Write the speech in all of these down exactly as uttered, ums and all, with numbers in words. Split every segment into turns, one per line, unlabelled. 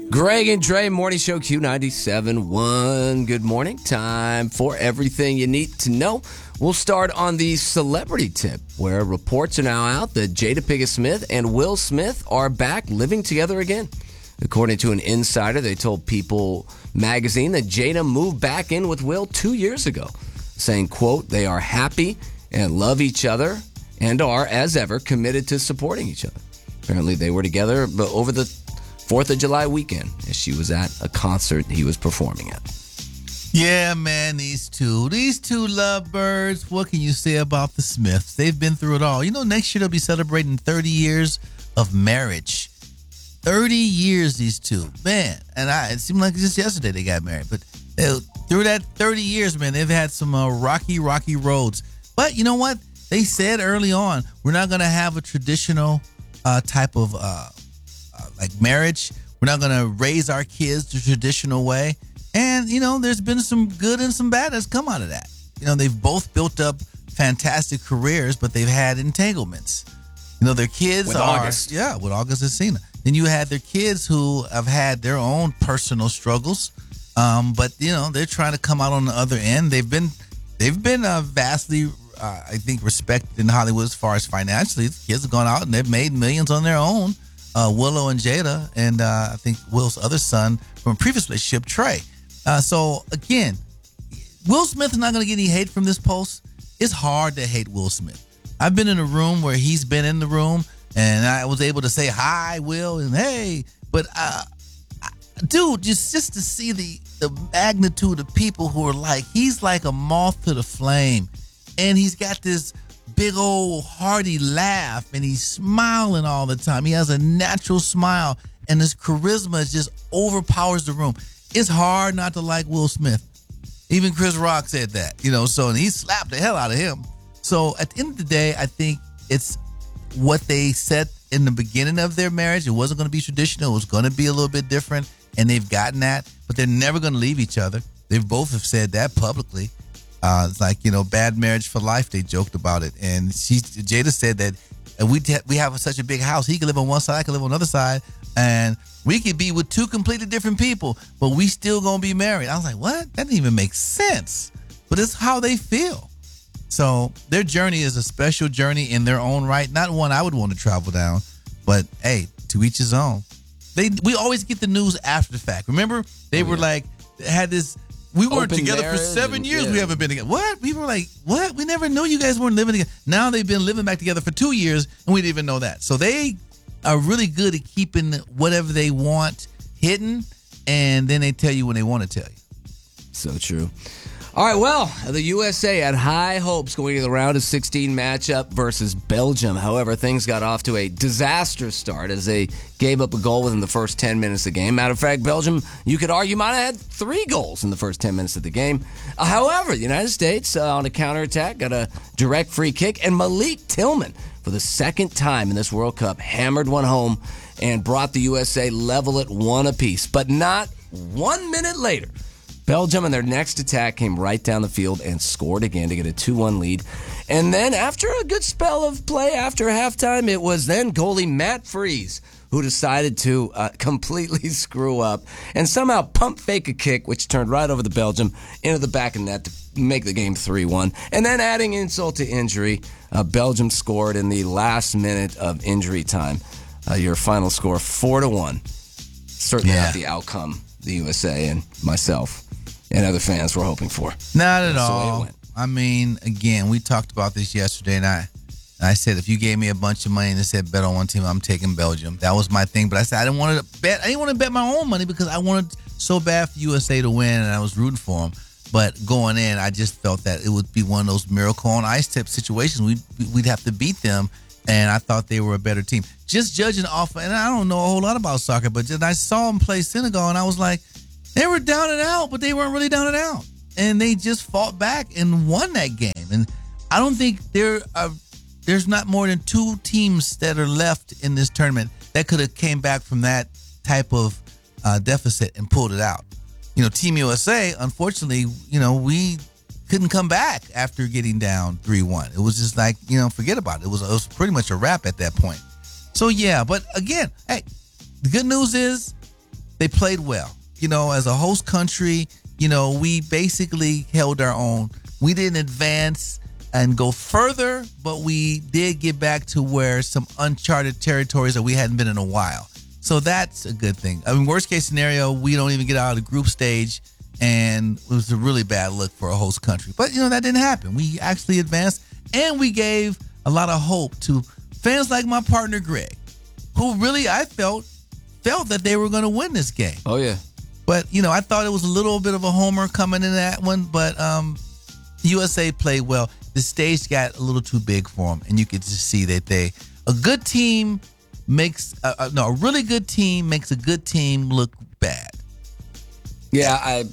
Greg and Dre, Morning Show, Q ninety-seven point one. Good morning. Time for everything you need to know. We'll start on the celebrity tip, where reports are now out that Jada Pinkett Smith and Will Smith are back living together again. According to an insider, they told People magazine that Jada moved back in with Will two years ago, saying, quote, they are happy and love each other and are, as ever, committed to supporting each other. Apparently, they were together over the fourth of July weekend as she was at a concert he was performing at.
Yeah, man, these two. These two lovebirds. What can you say about the Smiths? They've been through it all. You know, next year they'll be celebrating thirty years of marriage. thirty years, these two. Man, and I, it seemed like just yesterday they got married. But they, through that thirty years, man, they've had some uh, rocky, rocky roads. But you know what? They said early on, we're not going to have a traditional uh, type of uh, uh, like marriage. We're not going to raise our kids the traditional way. And, you know, there's been some good and some bad that's come out of that. You know, they've both built up fantastic careers, but they've had entanglements. You know, their kids
with
are...
August.
Yeah, with August and Cena. Then you had their kids who have had their own personal struggles. Um, but, you know, they're trying to come out on the other end. They've been they've been uh, vastly, uh, I think, respected in Hollywood as far as financially. The kids have gone out and they've made millions on their own. Uh, Willow and Jada, and uh, I think Will's other son from a previous relationship, Trey. Uh, so, again, Will Smith is not going to get any hate from this post. It's hard to hate Will Smith. I've been in a room where he's been in the room, and I was able to say, hi, Will, and hey. But, uh, I, dude, just, just to see the, the magnitude of people who are like, he's like a moth to the flame, and he's got this big old hearty laugh, and he's smiling all the time. He has a natural smile, and his charisma just overpowers the room. It's hard not to like Will Smith. Even Chris Rock said that, you know, so, and he slapped the hell out of him. So at the end of the day, I think it's what they said in the beginning of their marriage. It wasn't going to be traditional. It was going to be a little bit different, and they've gotten that, but they're never going to leave each other. They both have said that publicly. Uh, it's like, you know, bad marriage for life. They joked about it. And she, Jada said that we we have such a big house. He could live on one side, I could live on the other side. And we could be with two completely different people, but we still going to be married. I was like, what? That didn't even make sense. But it's how they feel. So their journey is a special journey in their own right. Not one I would want to travel down, but hey, to each his own. They We always get the news after the fact. Remember, they oh, were yeah. like, had this... We weren't Open together for seven and, years. Yeah. We haven't been together. What? We were like, what? We never knew you guys weren't living together. Now they've been living back together for two years, and we didn't even know that. So they are really good at keeping whatever they want hidden, and then they tell you when they want to tell you.
So true. All right, well, the U S A had high hopes going into the round of sixteen matchup versus Belgium. However, things got off to a disastrous start as they gave up a goal within the first ten minutes of the game. Matter of fact, Belgium, you could argue, might have had three goals in the first ten minutes of the game. Uh, however, the United States, uh, on a counterattack, got a direct free kick, and Malik Tillman, for the second time in this World Cup, hammered one home and brought the U S A level at one apiece. But not one minute later, Belgium, in their next attack, came right down the field and scored again to get a two one lead. And then after a good spell of play after halftime, it was then goalie Matt Freese who decided to uh, completely screw up and somehow pump fake a kick, which turned right over the Belgium into the back of the net to make the game three one. And then adding insult to injury, uh, Belgium scored in the last minute of injury time. Uh, your final score, four to one. Certainly yeah. not the outcome the U S A and myself and other fans were hoping for.
Not at That's all. I mean, again, we talked about this yesterday, and I, and I said if you gave me a bunch of money and it said bet on one team, I'm taking Belgium. That was my thing. But I said I didn't want to bet. I didn't want to bet my own money because I wanted so bad for U S A to win, and I was rooting for them. But going in, I just felt that it would be one of those miracle on ice type situations. We'd we'd have to beat them, and I thought they were a better team. Just judging off, and I don't know a whole lot about soccer, but just, I saw them play Senegal, and I was like, they were down and out, but they weren't really down and out. And they just fought back and won that game. And I don't think there are, there's not more than two teams that are left in this tournament that could have came back from that type of uh, deficit and pulled it out. You know, Team U S A, unfortunately, you know, we couldn't come back after getting down three one. It was just like, you know, forget about it. It was, it was pretty much a wrap at that point. So, yeah, but again, hey, the good news is, they played well. You know, as a host country, you know, we basically held our own. We didn't advance and go further, but we did get back to where some uncharted territories that we hadn't been in a while. So that's a good thing. I mean, worst case scenario, we don't even get out of the group stage, and it was a really bad look for a host country. But, you know, that didn't happen. We actually advanced, and we gave a lot of hope to fans like my partner, Greg, who really, I felt, felt that they were going to win this game.
Oh, yeah.
But, you know, I thought it was a little bit of a homer coming in that one, but um, U S A played well. The stage got a little too big for them, and you could just see that they, a good team makes, uh, uh, no, a really good team makes a good team look bad.
Yeah, I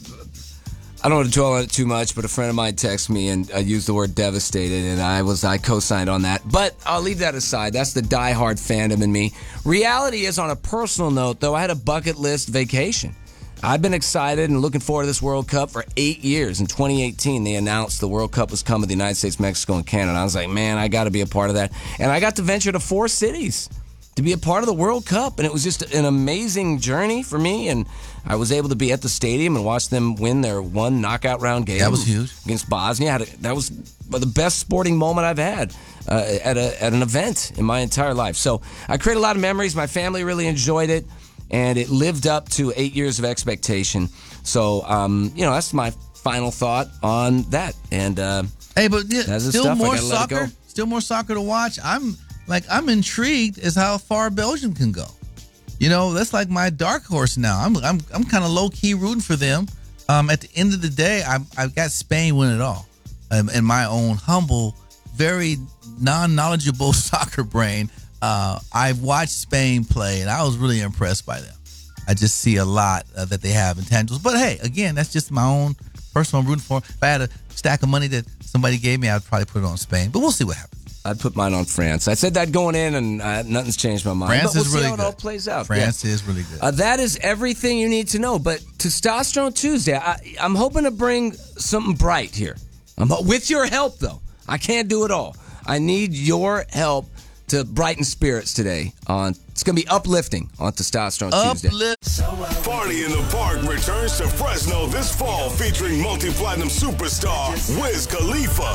I don't want to dwell on it too much, but a friend of mine texted me and uh, used the word devastated, and I was I co-signed on that. But I'll leave that aside. That's the diehard fandom in me. Reality is, on a personal note, though, I had a bucket list vacation. I've been excited and looking forward to this World Cup for eight years. In twenty eighteen, they announced the World Cup was coming to the United States, Mexico, and Canada. I was like, man, I got to be a part of that. And I got to venture to four cities to be a part of the World Cup. And it was just an amazing journey for me. And I was able to be at the stadium and watch them win their one knockout round game.
That was huge.
Against Bosnia. Had a, that was the best sporting moment I've had uh, at, a, at an event in my entire life. So I created a lot of memories. My family really enjoyed it. And it lived up to eight years of expectation. So, um, you know, that's my final thought on that. And uh,
hey, but yeah, still
stuff.
more soccer. Still more soccer to watch. I'm like I'm intrigued as how far Belgium can go. You know, that's like my dark horse now. I'm I'm I'm kind of low key rooting for them. Um, at the end of the day, I I've got Spain win it all. Um, in my own humble, very non-knowledgeable soccer brain. Uh, I've watched Spain play, and I was really impressed by them. I just see a lot uh, that they have intangibles. But hey, again, that's just my own personal rooting for. If I had a stack of money that somebody gave me, I'd probably put it on Spain. But we'll see what happens.
I'd put mine on France. I said that going in, and uh, nothing's changed my mind.
France
but we'll
is
see
really
how
good.
it all plays out.
France
yeah.
is really good.
Uh, that is everything you need to know. But Testosterone Tuesday, I, I'm hoping to bring something bright here. I'm, with your help, though. I can't do it all. I need your help to brighten spirits today. On it's going to be uplifting on Testosterone Tuesday.
Uplift.
Party in the Park returns to Fresno this fall, featuring multi-platinum superstar Wiz Khalifa.